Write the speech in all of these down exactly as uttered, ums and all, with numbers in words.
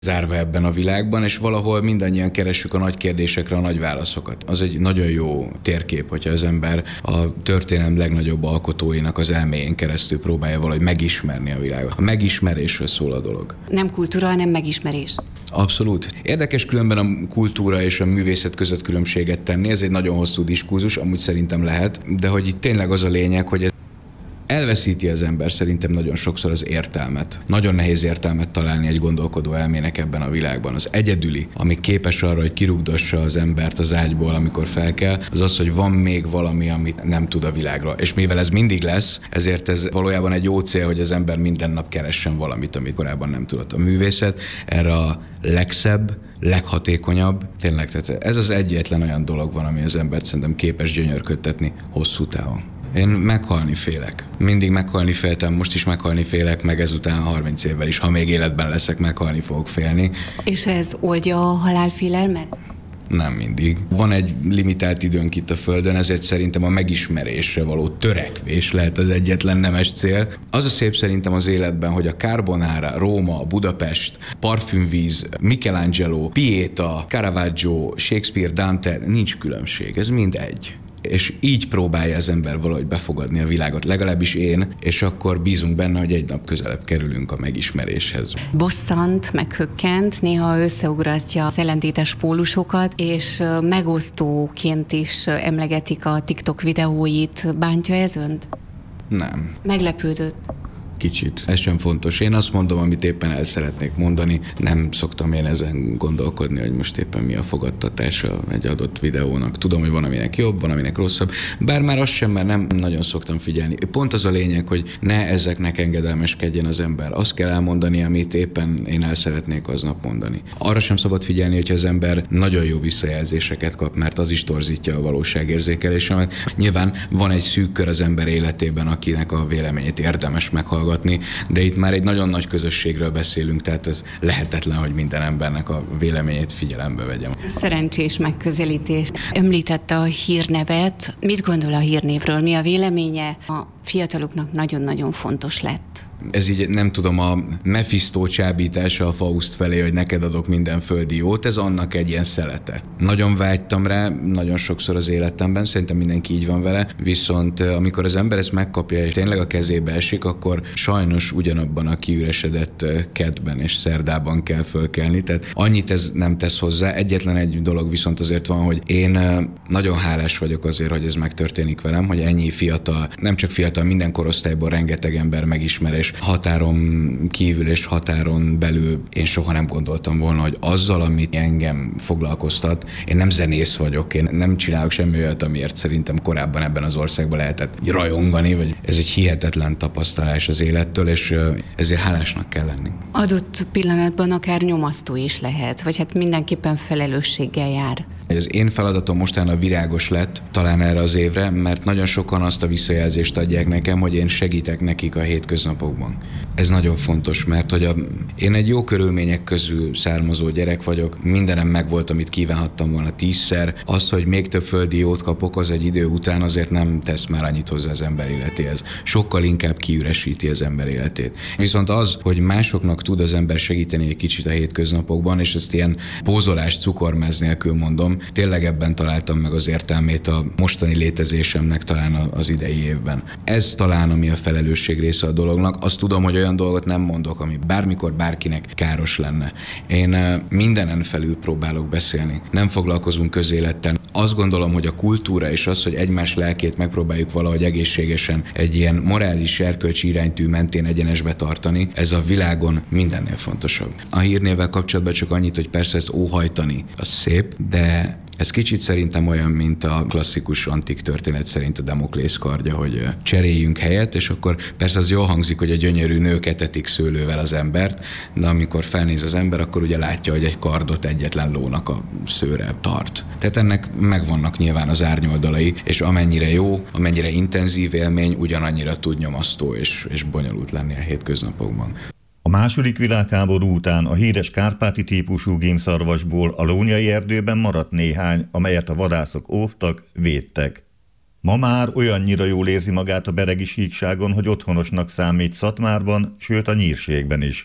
zárva ebben a világban, és valahol mindannyian keressük a nagy kérdésekre a nagy válaszokat. Az egy nagyon jó térkép, hogyha az ember a történelem legnagyobb alkotóinak az elméjén keresztül próbálja valahogy megismerni a világot. A megismerésről szól a dolog. Nem kultúra, hanem megismerés. Abszolút. Érdekes különben a kultúra és a művészet között különbséget tenni, ez egy nagyon hosszú diskurzus, amúgy szerintem lehet, de hogy itt tényleg az a lényeg, hogy elveszíti az ember szerintem nagyon sokszor az értelmet. Nagyon nehéz értelmet találni egy gondolkodó elmének ebben a világban. Az egyedüli, ami képes arra, hogy kirugdossa az embert az ágyból, amikor felkel, az az, hogy van még valami, amit nem tud a világról. És mivel ez mindig lesz, ezért ez valójában egy jó cél, hogy az ember minden nap keressen valamit, amit korábban nem tudott. A művészet erre a legszebb, leghatékonyabb. Tényleg, tehát ez az egyetlen olyan dolog van, ami az embert szerintem képes gyönyörködtetni hosszú távon. Én meghalni félek. Mindig meghalni féltem, most is meghalni félek, meg ezután harminc évvel is. Ha még életben leszek, meghalni fogok félni. És ez oldja a halálfélelmet? Nem mindig. Van egy limitált időnk itt a Földön, ezért szerintem a megismerésre való törekvés lehet az egyetlen nemes cél. Az a szép szerintem az életben, hogy a Carbonara, Róma, Budapest, Parfümvíz, Michelangelo, Pieta, Caravaggio, Shakespeare, Dante, nincs különbség, ez mind egy. És így próbálja az ember valahogy befogadni a világot, legalábbis én, és akkor bízunk benne, hogy egy nap közelebb kerülünk a megismeréshez. Bosszant, meghökkent, néha összeugratja az ellentétes pólusokat, és megosztóként is emlegetik a TikTok videóit. Bántja ez önt? Nem. Meglepődött? Kicsit. Ez sem fontos. Én azt mondom, amit éppen el szeretnék mondani. Nem szoktam én ezen gondolkodni, hogy most éppen mi a fogadtatása egy adott videónak. Tudom, hogy van, aminek jobb, van, aminek rosszabb. Bár már azt sem, mert nem nagyon szoktam figyelni. Pont az a lényeg, hogy ne ezeknek engedelmeskedjen az ember. Azt kell elmondani, amit éppen én el szeretnék aznap mondani. Arra sem szabad figyelni, hogy az ember nagyon jó visszajelzéseket kap, mert az is torzítja a valóságérzékelésemet. Nyilván van egy szűk kör az ember életében, akinek a véleményét érdemes meghallgatni, de itt már egy nagyon nagy közösségről beszélünk, tehát ez lehetetlen, hogy minden embernek a véleményét figyelembe vegyem. Szerencsés megközelítés. Említette a hírnevet. Mit gondol a hírnévről? Mi a véleménye? A fiataloknak nagyon-nagyon fontos lett. Ez így nem tudom, a Mephisto csábítása a Faust felé, hogy neked adok minden földi jót, ez annak egy ilyen szelete. Nagyon vágytam rá, nagyon sokszor az életemben, szerintem mindenki így van vele, viszont amikor az ember ezt megkapja és tényleg a kezébe esik, akkor sajnos ugyanabban a kiüresedett kedben és szerdában kell fölkelni, tehát annyit ez nem tesz hozzá. Egyetlen egy dolog viszont azért van, hogy én nagyon hálás vagyok azért, hogy ez megtörténik velem, hogy ennyi fiatal, nem csak fiatal, minden korosztályból rengeteg ember megismer, és határon kívül és határon belül én soha nem gondoltam volna, hogy azzal, amit engem foglalkoztat, én nem zenész vagyok, én nem csinálok semmi olyat, amiért szerintem korábban ebben az országban lehetett rajongani, vagy ez egy hihetetlen tapasztalás az élettől, és ezért hálásnak kell lenni. Adott pillanatban akár nyomasztó is lehet, vagy hát mindenképpen felelősséggel jár. Az én feladatom mostanában virágos lett talán erre az évre, mert nagyon sokan azt a visszajelzést adják nekem, hogy én segítek nekik a hétköznapokban. Ez nagyon fontos, mert hogy a, én egy jó körülmények közül származó gyerek vagyok, mindenem megvolt, amit kívánhattam volna tízszer. Az, hogy még több földi jót kapok, az egy idő után azért nem tesz már annyit hozzá az ember életéhez. Sokkal inkább kiüresíti az ember életét. Viszont az, hogy másoknak tud az ember segíteni egy kicsit a hétköznapokban, és ezt ilyen pózolás, cukormáz nélkül mondom, tényleg ebben találtam meg az értelmét a mostani létezésemnek talán az idei évben. Ez talán ami a felelősség része a dolognak. Azt tudom, hogy olyan dolgot nem mondok, ami bármikor bárkinek káros lenne. Én mindenen felül próbálok beszélni. Nem foglalkozunk közélettel. Azt gondolom, hogy a kultúra és az, hogy egymás lelkét megpróbáljuk valahogy egészségesen egy ilyen morális, erkölcsi iránytű mentén egyenesbe tartani, ez a világon mindennél fontosabb. A hírnévvel kapcsolatban csak annyit, hogy persze ezt óhajtani, az szép, de ez kicsit szerintem olyan, mint a klasszikus antik történet szerint a Damoklész kardja, hogy cseréljünk helyet, és akkor persze az jól hangzik, hogy a gyönyörű nők etetik szőlővel az embert, de amikor felnéz az ember, akkor ugye látja, hogy egy kardot egyetlen lónak a szőre tart. Tehát ennek megvannak nyilván az árnyoldalai, és amennyire jó, amennyire intenzív élmény, ugyanannyira tud nyomasztó és, és bonyolult lenni a hétköznapokban. A második világháború után a híres kárpáti típusú gémszarvasból a Lónyai erdőben maradt néhány, amelyet a vadászok óvtak, védtek. Ma már olyannyira jól érzi magát a beregi síkságon, hogy otthonosnak számít Szatmárban, sőt a Nyírségben is.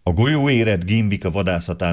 A golyóérett gimbika vadászatán